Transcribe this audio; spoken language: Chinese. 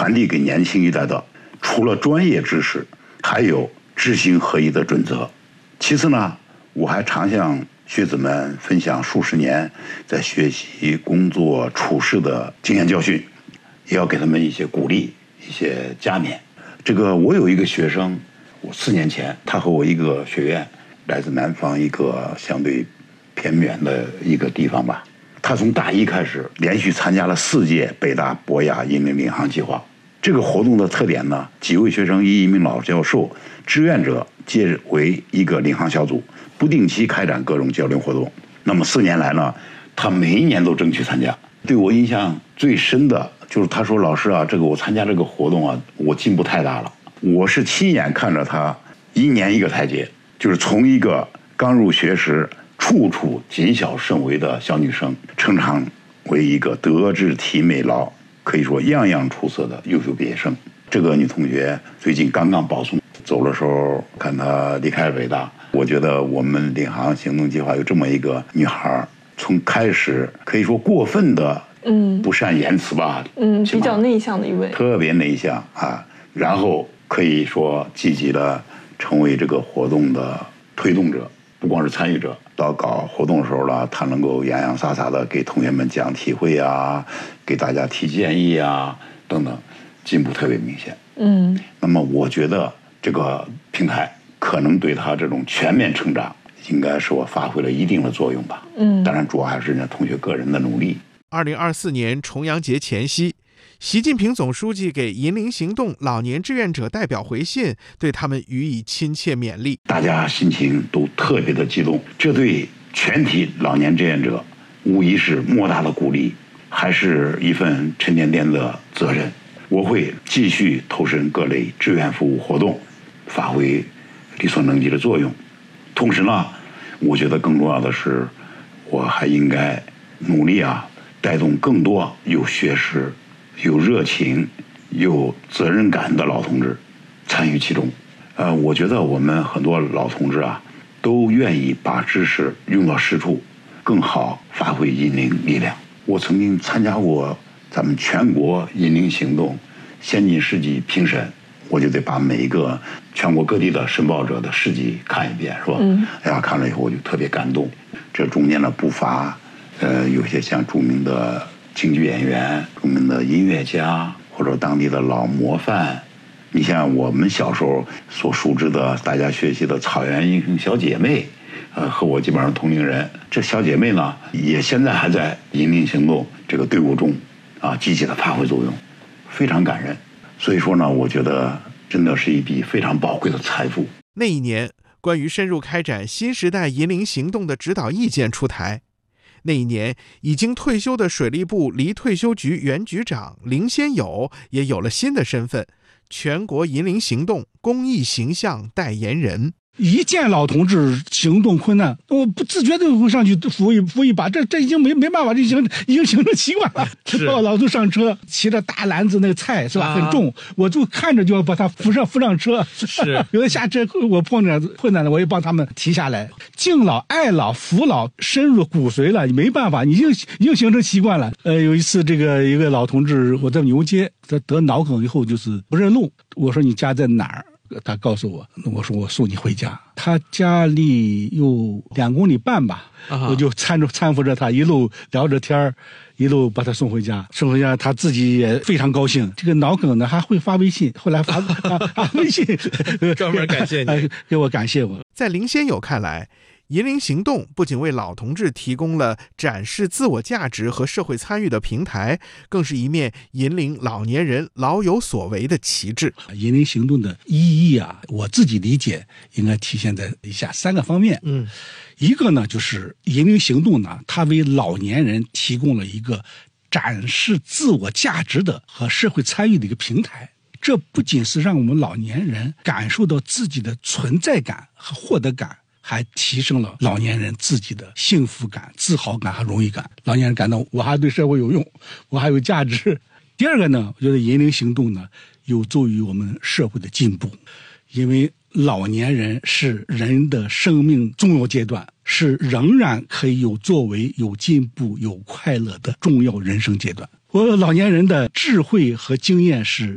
传递给年轻一代的，除了专业知识，还有知行合一的准则。其次呢，我还常向学子们分享数十年在学习、工作、处事的经验教训，也要给他们一些鼓励、一些加冕。我有一个学生，我4年前，他和我一个学院，来自南方一个相对偏远的一个地方吧。他从大一开始，连续参加了4届北大博雅引领领航计划。这个活动的特点呢，几位学生1名老教授、志愿者皆为一个领航小组，不定期开展各种交流活动。那么4年来呢，他每一年都争取参加。对我印象最深的就是他说：“老师啊，我参加这个活动啊，我进步太大了。我是亲眼看着他1年一个台阶，就是从一个刚入学时处处谨小慎微的小女生，成长为一个德智体美劳可以说样样出色的优秀毕业生。这个女同学最近刚刚保送，走的时候看她离开北大，我觉得我们领航行动计划有这么一个女孩，从开始可以说过分的不善言辞吧， 比较内向的一位， 特别内向啊，然后可以说积极的成为这个活动的推动者，不光是参与者。到搞活动的时候呢，他能够洋洋洒洒的给同学们讲体会啊，给大家提建议啊，等等，进步特别明显。那么我觉得这个平台可能对他这种全面成长，应该是我发挥了一定的作用吧。当然主要还是人家同学个人的努力。 2024年重阳节前夕，习近平总书记给银龄行动老年志愿者代表回信，对他们予以亲切勉励。 大家心情都特别的激动，这对全体老年志愿者无疑是莫大的鼓励，还是一份沉甸甸的责任。我会继续投身各类志愿服务活动，发挥力所能及的作用。同时呢，我觉得更重要的是，我还应该努力带动更多有学识、有热情、有责任感的老同志参与其中。我觉得我们很多老同志都愿意把知识用到实处，更好发挥引领力量。我曾经参加过咱们全国引领行动先进事迹评审，我就得把每一个全国各地的申报者的事迹看一遍，是吧？看了以后我就特别感动。这中间的不乏有些像著名的京剧演员、著名的音乐家，或者当地的老模范。你像我们小时候所熟知的大家学习的草原英雄小姐妹，和我基本上同龄人。这小姐妹呢，也现在还在引领行动这个队伍中积极的发挥作用，非常感人。所以说呢，我觉得真的是一笔非常宝贵的财富。 那一年，关于深入开展新时代引领行动的指导意见出台。那一年，已经退休的水利部离退休局原局长林先友也有了新的身份——全国引领行动公益形象代言人。 一见老同志行动困难，我不自觉的会上去扶一把，这已经没办法，已经形成习惯了。老头上车，骑着大篮子那个菜是吧，很重，我就看着就要把他扶上车。 是有的下车我碰着困难了，我也帮他们提下来。敬老爱老扶老深入骨髓了，没办法，已经形成习惯了。有一次一个老同志，我在牛街，他得脑梗以后就是不认路，我说你家在哪儿？他告诉我，我说我送你回家。他家里有2公里半吧，我就搀扶着他一路聊着天一路把他送回家。送回家他自己也非常高兴。这个脑梗呢还会发微信，后来发微信专门感谢你， 给我感谢我。 在林先友看来，引领行动不仅为老同志提供了展示自我价值和社会参与的平台，更是一面引领老年人老有所为的旗帜。 引领行动的意义我自己理解应该体现在以下3个方面。一个呢，就是引领行动呢，它为老年人提供了一个展示自我价值的和社会参与的一个平台。这不仅是让我们老年人感受到自己的存在感和获得感，还提升了老年人自己的幸福感、自豪感和荣誉感。老年人感到我还对社会有用，我还有价值。第二个呢，我觉得引领行动呢，有助于我们社会的进步，因为老年人是人的生命重要阶段，是仍然可以有作为、有进步、有快乐的重要人生阶段。我老年人的智慧和经验是